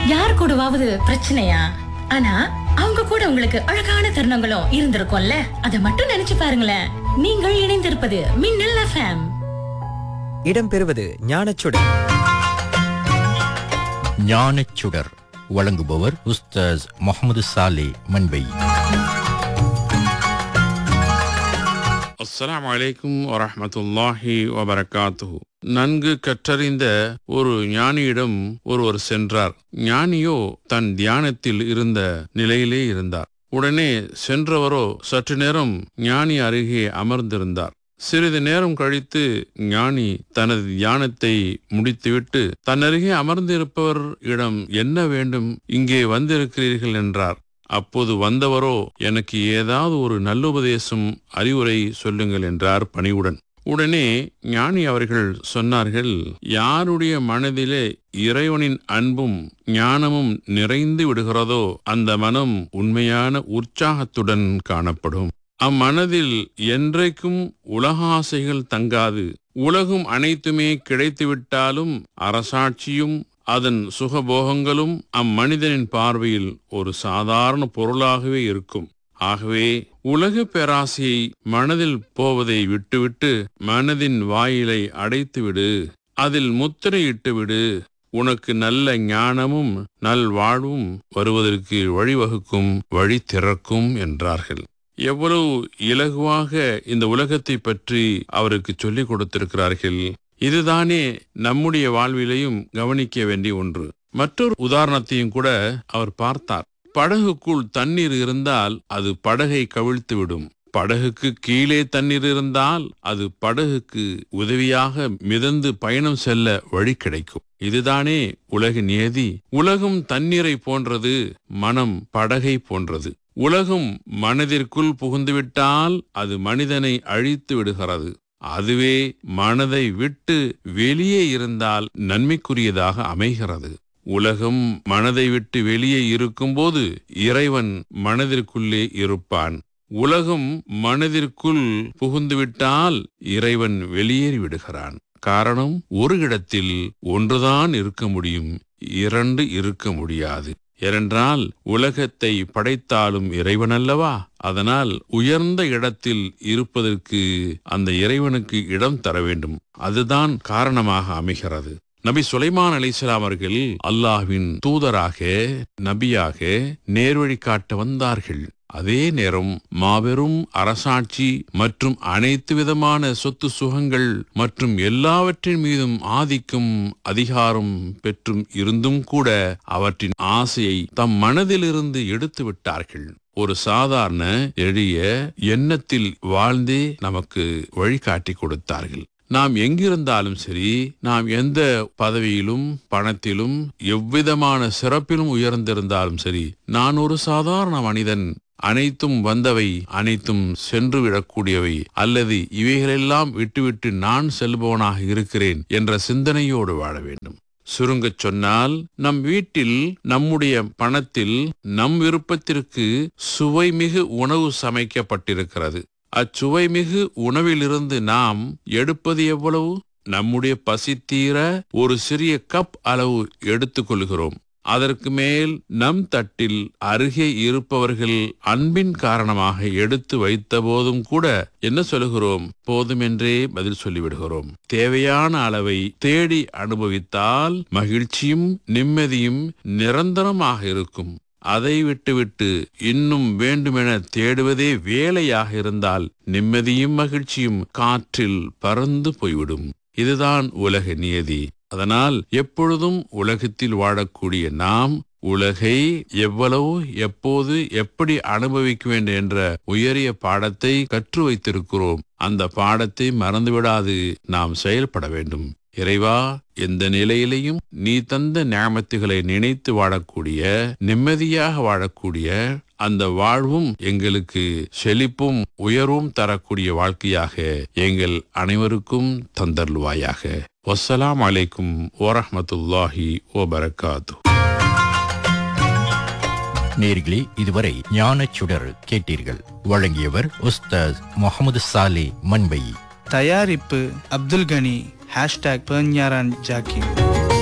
யார் கூடவாவது பிரச்சனையா? ஆனா அவங்க கூட உங்களுக்கு அழகான தருணங்களும் இருந்திருக்கும்ல. அதை மட்டும் நினைச்சு பாருங்களேன். நீங்கள் இணைந்திருப்பது மின்னல் FM. இடம்பெறுவது ஞானச்சுடர். ஞானச்சுடர் வழங்குபவர் உஸ்தாஸ் முகமது சாலே மண்பை. அஸ்ஸலாமு அலைக்கும் வரஹ்மத்துல்லாஹி வபரகாத்துஹு. நன்கு கற்றறிந்த ஒரு ஞானியிடம் ஒருவர் சென்றார். ஞானியோ தன் தியானத்தில் இருந்த நிலையிலே இருந்தார். உடனே சென்றவரோ சற்று நேரம் ஞானி அருகே அமர்ந்திருந்தார். சிறிது நேரம் கழித்து ஞானி தனது தியானத்தை முடித்துவிட்டு தன்னருகே அமர்ந்திருப்பவர் இடம் என்ன வேண்டும், இங்கே வந்திருக்கிறீர்கள் என்றார். அப்போது வந்தவரோ, எனக்கு ஏதாவது ஒரு நல்லுபதேசம் அறிவுரை சொல்லுங்கள் என்றார் பணிவுடன். உடனே ஞானி அவர்கள் சொன்னார்கள், யாருடைய மனதிலே இறைவனின் அன்பும் ஞானமும் நிறைந்து விடுகிறதோ அந்த மனம் உண்மையான உற்சாகத்துடன் காணப்படும். அம்மனதில் என்றைக்கும் உலகாசைகள் தங்காது. உலகும் அனைத்துமே கிடைத்துவிட்டாலும் அரசாட்சியும் அதன் சுகபோகங்களும் அம்மனிதனின் பார்வையில் ஒரு சாதாரண பொருளாகவே இருக்கும். ஆகவே உலக பேராசையை மனதில் போவதை விட்டுவிட்டு மனதின் வாயிலை அடைத்துவிடு, அதில் முத்திரையிட்டுவிடு. உனக்கு நல்ல ஞானமும் நல்வாழ்வும் வருவதற்கு வழிவகுக்கும், வழி திறக்கும் என்றார்கள். எவ்வளவு இலகுவாக இந்த உலகத்தை பற்றி அவருக்கு சொல்லிக் கொடுத்திருக்கிறார்கள். இதுதானே நம்முடைய வாழ்விலையும் கவனிக்க வேண்டிய ஒன்று. மற்றொரு உதாரணத்தையும் கூட அவர் பார்த்தார். படகுக்குள் தண்ணீர் இருந்தால் அது படகை கவிழ்த்துவிடும். படகுக்கு கீழே தண்ணீர் இருந்தால் அது படகுக்கு உதவியாக மிதந்து பயணம் செல்ல வழி கிடைக்கும். இதுதானே உலக நியதி. உலகம் தண்ணீரை போன்றது, மனம் படகை போன்றது. உலகம் மனதிற்குள் புகுந்துவிட்டால் அது மனிதனை அழித்து விடுகிறது. அதுவே மனதை விட்டு வெளியே இருந்தால் நன்மைக்குரியதாக அமைகிறது. உலகம் மனதை விட்டு வெளியே இருக்கும்போது இறைவன் மனதிற்குள்ளே இருப்பான். உலகம் மனதிற்குள் புகுந்துவிட்டால் இறைவன் வெளியேறி விடுகிறான். காரணம், ஒரு இடத்தில் ஒன்றுதான் இருக்க முடியும், இரண்டு இருக்க முடியாது. ஏனென்றால் உலகத்தை படைத்தாலும் இறைவன் அல்லவா? அதனால் உயர்ந்த இடத்தில் இருப்பதற்கு அந்த இறைவனுக்கு இடம் தர வேண்டும். அதுதான் காரணமாக அமைகிறது. நபி சுலைமான் அலைஹிஸ்ஸலாம் அவர்கள் அல்லாஹ்வின் தூதராக, நபியாக நேர்வழி காட்ட வந்தார்கள். அதே நேரம் மாபெரும் அரசாட்சி மற்றும் அனைத்து விதமான சொத்து சுகங்கள் மற்றும் எல்லாவற்றின் மீதும் ஆதிக்கம் அதிகாரம் பெற்றும் இருந்தும் கூட அவற்றின் ஆசையை தம் மனதிலிருந்து எடுத்து விட்டார்கள். ஒரு சாதாரண எளிய எண்ணத்தில் வாழ்ந்தே நமக்கு வழிகாட்டி கொடுத்தார்கள். நாம் எங்கிருந்தாலும் சரி, நாம் எந்த பதவியிலும் பணத்திலும் எவ்விதமான சிறப்பிலும் உயர்ந்திருந்தாலும் சரி, நான் ஒரு சாதாரண மனிதன், அனைத்தும் வந்தவை அனைத்தும் சென்று விடக்கூடியவை, அல்லது இவைகளெல்லாம் விட்டுவிட்டு நான் செல்பவனாக இருக்கிறேன் என்ற சிந்தனையோடு வாழ வேண்டும். சுருங்கச் சொன்னால், நம் வீட்டில் நம்முடைய பணத்தில் நம் விருப்பத்திற்கு சுவைமிகு உணவு சமைக்கப்பட்டிருக்கிறது. அச்சுவைமிகு உணவிலிருந்து நாம் எடுப்பது எவ்வளவு? நம்முடைய பசி தீர ஒரு சிறிய கப் அளவு எடுத்துக்கொள்கிறோம். அதற்கு மேல் நம் தட்டில் அருகே இருப்பவர்கள் அன்பின் காரணமாக எடுத்து வைத்த போதும் கூட என்ன சொல்கிறோம்? போதுமென்றே பதில் சொல்லிவிடுகிறோம். தேவையான அளவை தேடி அனுபவித்தால் மகிழ்ச்சியும் நிம்மதியும் நிரந்தரமாக இருக்கும். அதை விட்டுவிட்டு இன்னும் வேண்டுமென தேடுவதே வேலையாக இருந்தால் நிம்மதியும் மகிழ்ச்சியும் காற்றில் பறந்து போய்விடும். இதுதான் உலக நியதி. அதனால் எப்பொழுதும் உலகத்தில் வாழக்கூடிய நாம் உலகை எவ்வளவு, எப்போது, எப்படி அனுபவிக்க வேண்டும் என்ற உயரிய பாடத்தை கற்று வைத்திருக்கிறோம். அந்த பாடத்தை மறந்துவிடாது நாம் செயல்பட வேண்டும். இறைவா, எந்த நிலையிலையும் நீ தந்த நியாமத்துகளை நினைத்து வாழக்கூடிய, நிம்மதியாக வாழக்கூடிய அந்த வாழ்வும் எங்களுக்கு செழிப்பும் உயர்வும் தரக்கூடிய வாழ்க்கையாக எங்கள் அனைவருக்கும் தந்தருள்வாயாக. வஸ்ஸலாமு அலைக்கும் வரஹ்மத்துல்லாஹி வபரகாத்துஹு. நேயர்களே, இதுவரை ஞானச்சுடர் கேட்டீர்கள். வழங்கியவர் உஸ்தாஸ் முகமது சாலே மண்பை. தயாரிப்பு அப்துல் கனி. #பெர்ஞாரான் ஜாக்கிர்.